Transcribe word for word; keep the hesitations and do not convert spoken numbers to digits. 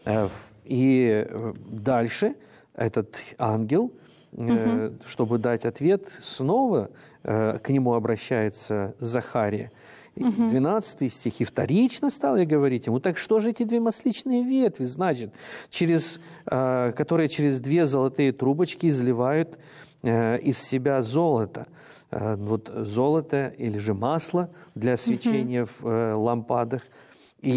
И дальше этот ангел, угу. чтобы дать ответ, снова к нему обращается Захария. двенадцатый стих. «И вторично стал я говорить ему, так что же эти две масличные ветви, значит, через, которые через две золотые трубочки изливают из себя золото». Вот золото или же масло для освещения uh-huh. в лампадах